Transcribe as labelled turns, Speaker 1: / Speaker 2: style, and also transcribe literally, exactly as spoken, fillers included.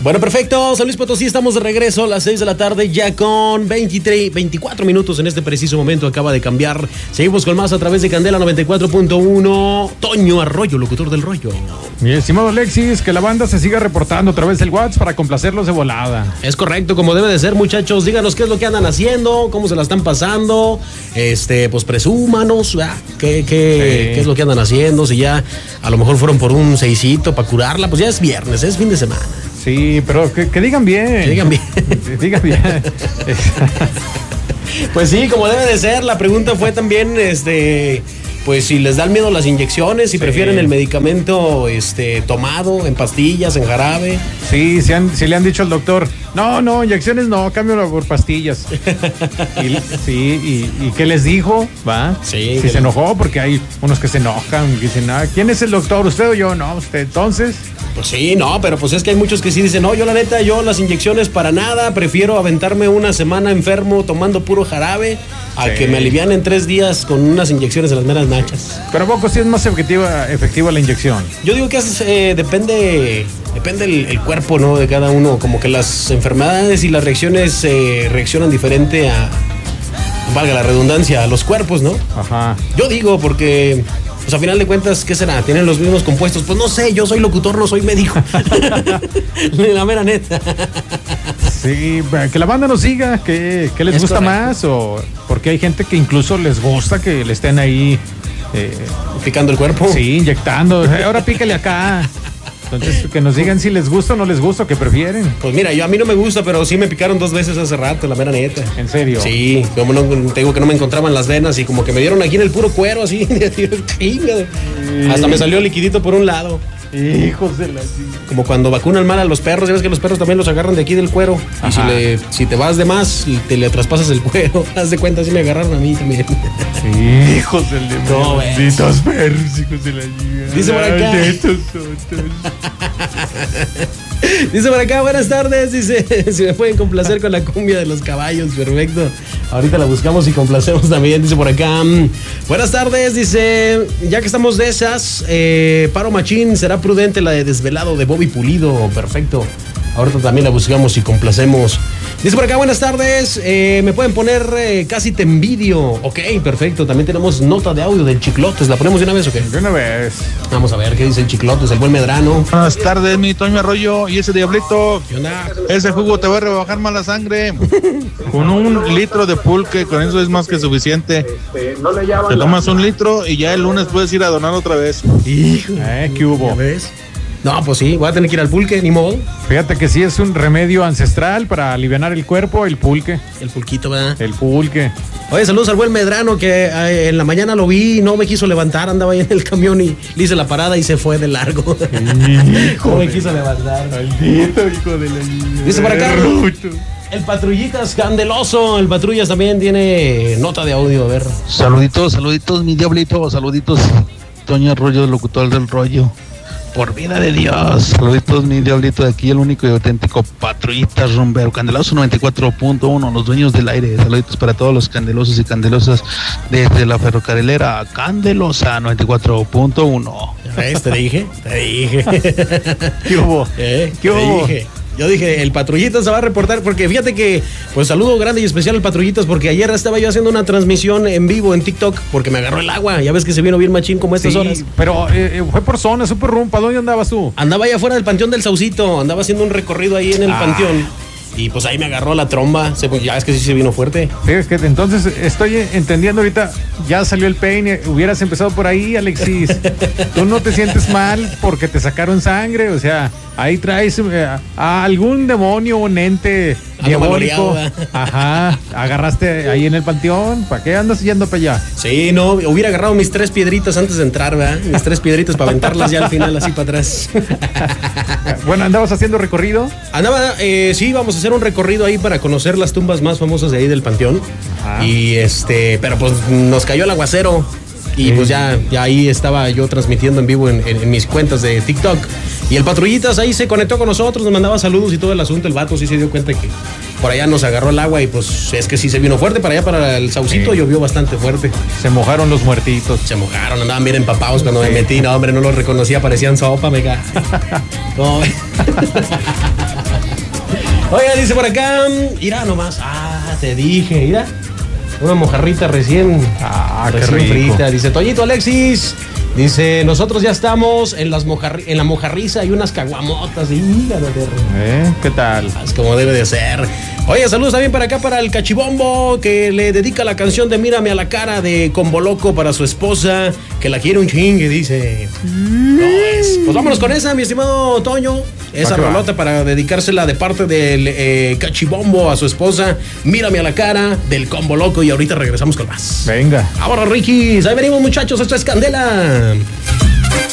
Speaker 1: Bueno, perfecto, San Luis Potosí, estamos de regreso a las seis de la tarde, ya con veintitrés, veinticuatro minutos en este preciso momento, acaba de cambiar. Seguimos con más a través de Candela noventa y cuatro punto uno. Toño Arroyo, locutor del rollo.
Speaker 2: Mi estimado Alexis, que la banda se siga reportando a través del WhatsApp para complacerlos de volada.
Speaker 1: Es correcto, como debe de ser, muchachos. Díganos qué es lo que andan haciendo, cómo se la están pasando. Este, pues presúmanos, ¿verdad? ¿Qué, qué, sí. qué es lo que andan haciendo? Si ya a lo mejor fueron por un seisito para curarla, pues ya es viernes, es fin de semana.
Speaker 2: Sí, pero que, que digan bien.
Speaker 1: Que digan bien.
Speaker 2: digan bien.
Speaker 1: Pues sí, como debe de ser. La pregunta fue también, este, pues si les dan miedo las inyecciones, si sí. prefieren el medicamento, este, tomado, en pastillas, en jarabe.
Speaker 2: Sí, si, han, si le han dicho al doctor, no, no, inyecciones no, cámbialo por pastillas. y, sí, y, y ¿qué les dijo? ¿Va?
Speaker 1: Sí.
Speaker 2: Si se enojó, porque hay unos que se enojan, que dicen, ah, ¿quién es el doctor? ¿Usted o yo? No, usted. Entonces...
Speaker 1: Pues sí, no, pero pues es que hay muchos que sí dicen, no, yo la neta, yo las inyecciones para nada, prefiero aventarme una semana enfermo tomando puro jarabe a sí. que me alivian en tres días con unas inyecciones en las meras nachas.
Speaker 2: Pero ¿a poco sí es más efectiva, efectiva la inyección?
Speaker 1: Yo digo que es, eh, depende, depende el, el cuerpo, ¿no? De cada uno, como que las enfermedades y las reacciones eh, reaccionan diferente a, valga la redundancia, a los cuerpos, ¿no?
Speaker 2: Ajá.
Speaker 1: Yo digo porque... Pues a final de cuentas, ¿qué será? ¿Tienen los mismos compuestos? Pues no sé, yo soy locutor, no soy médico. La mera neta.
Speaker 2: Sí, que la banda nos siga, que, que les es gusta correcto. Más, o porque hay gente que incluso les gusta que le estén ahí...
Speaker 1: Eh, ¿Picando el cuerpo?
Speaker 2: Sí, inyectando. Ahora pícale acá. Entonces, que nos digan si les gusta o no les gusta, ¿qué prefieren?
Speaker 1: Pues mira, yo a mí no me gusta, pero sí me picaron dos veces hace rato, la mera neta.
Speaker 2: ¿En serio?
Speaker 1: Sí, como no, te digo que no me encontraban las venas y como que me dieron aquí en el puro cuero, así. Hasta me salió liquidito por un lado.
Speaker 2: Hijos de la...
Speaker 1: Como cuando vacunan mal a los perros, ya ves que los perros también los agarran de aquí del cuero. Ajá. Y si, le, si te vas de más, te le traspasas el cuero. Haz de cuenta, así me agarraron a mí también.
Speaker 2: Sí, hijos del demonio. Malditos perros, hijos de la liga.
Speaker 1: Dice por acá. Dice por acá, buenas tardes. Dice, si me pueden complacer con la cumbia de los caballos, perfecto. Ahorita la buscamos y complacemos también. Dice por acá, buenas tardes. Dice, ya que estamos de esas, eh, Paro Machín, será prudente la de Desvelado de Bobby Pulido, perfecto. Ahorita también la buscamos y complacemos. Dice por acá, buenas tardes, eh, me pueden poner eh, Casi te envidio. Ok, perfecto, también tenemos nota de audio del Chiclotes. ¿La ponemos de una vez o qué?
Speaker 2: De una vez.
Speaker 1: Vamos a ver qué dice el Chiclotes, el buen Medrano.
Speaker 3: Buenas tardes, mi Toño Arroyo y ese diablito.
Speaker 1: ¿Qué onda?
Speaker 3: Ese jugo te va a rebajar más la sangre. Con un litro de pulque, con eso es más que suficiente. Te tomas un litro y ya el lunes puedes ir a donar otra vez.
Speaker 1: Hijo,
Speaker 2: eh, ¿qué hubo?
Speaker 1: ¿Ya ves? No, pues sí, voy a tener que ir al pulque, ni modo.
Speaker 2: Fíjate que sí es un remedio ancestral para alivianar el cuerpo, el pulque.
Speaker 1: El pulquito, ¿verdad?
Speaker 2: El pulque.
Speaker 1: Oye, saludos al buen Medrano, que eh, en la mañana lo vi y no me quiso levantar, andaba ahí en el camión y le hice la parada y se fue de largo.
Speaker 2: Hijo
Speaker 1: no me quiso levantar.
Speaker 2: Maldito hijo de la...
Speaker 1: Dice por acá, el Patrullitas Candeloso, el Patrullas también tiene nota de audio, a ver.
Speaker 3: Saluditos, saluditos, mi diablito, saluditos. Toño Arroyo, locutor del rollo. Por vida de Dios, saluditos mi diablito de aquí, el único y auténtico Patrullitas Rumbero, Candeloso noventa y cuatro punto uno, los dueños del aire. Saluditos para todos los candelosos y candelosas desde la ferrocarrilera Candelosa noventa y cuatro punto uno.
Speaker 1: Ya ves, te dije, te dije.
Speaker 2: ¿Qué hubo?
Speaker 1: ¿Eh?
Speaker 2: ¿Qué
Speaker 1: te
Speaker 2: hubo?
Speaker 1: Dije. Yo dije, el Patrullitas se va a reportar, porque fíjate que, pues saludo grande y especial al Patrullitas, porque ayer estaba yo haciendo una transmisión en vivo en TikTok, porque me agarró el agua, ya ves que se vino bien machín como estas
Speaker 2: sí,
Speaker 1: horas.
Speaker 2: Pero eh, fue por zona, súper rumpa, ¿dónde andabas tú?
Speaker 1: Andaba allá afuera del Panteón del Saucito, andaba haciendo un recorrido ahí en el ah. Panteón. Y pues ahí me agarró la tromba, ya es que sí se vino fuerte.
Speaker 2: Es que entonces estoy entendiendo ahorita, ya salió el peine, hubieras empezado por ahí, Alexis. Tú no te sientes mal porque te sacaron sangre, o sea, ahí traes eh, a algún demonio o un ente diabólico. Ajá, agarraste ahí en el panteón, ¿para qué andas yendo para allá?
Speaker 1: Sí, no, hubiera agarrado mis tres piedritas antes de entrar, ¿verdad? Mis tres piedritas para aventarlas ya al final así para atrás.
Speaker 2: Bueno, ¿andabas haciendo recorrido?
Speaker 1: Andaba, eh, sí, vamos a hacer un recorrido ahí para conocer las tumbas más famosas de ahí del panteón. Ajá. Y este, pero pues nos cayó el aguacero. Y pues ya, ya ahí estaba yo transmitiendo en vivo en, en, en mis cuentas de TikTok. Y el Patrullitas ahí se conectó con nosotros, nos mandaba saludos y todo el asunto. El vato sí se dio cuenta que por allá nos agarró el agua y pues es que sí se vino fuerte. Para allá, para el Saucito, sí. Llovió bastante fuerte.
Speaker 2: Se mojaron los muertitos.
Speaker 1: Se mojaron, andaban bien empapados cuando sí. me metí. No, hombre, no los reconocía, parecían sopa, mega. No. Oiga, dice por acá, mira nomás. Ah, te dije, mira. Una mojarrita recién,
Speaker 2: ah,
Speaker 1: recién
Speaker 2: qué rico.
Speaker 1: frita. Dice Toñito Alexis. Dice, nosotros ya estamos en, las mojarri en la mojarriza y unas caguamotas. Y hígado de...
Speaker 2: ¿Eh? ¿Qué tal?
Speaker 1: Es como debe de ser. Oye, saludos también para acá para el Cachibombo, que le dedica la canción de Mírame a la cara de Combo Loco para su esposa, que la quiere un chingue, dice. No es. Pues vámonos con esa, mi estimado Toño. Esa rolota para dedicársela de parte del eh, Cachibombo a su esposa. Mírame a la cara del Combo Loco y ahorita regresamos con más.
Speaker 2: Venga.
Speaker 1: Ahora, Ricky, ahí venimos, muchachos. Esto es Candela.